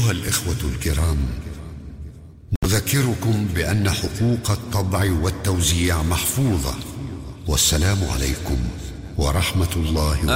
أيها الإخوة الكرام، نذكركم بأن حقوق الطبع والتوزيع محفوظة. والسلام عليكم ورحمة الله وبركاته.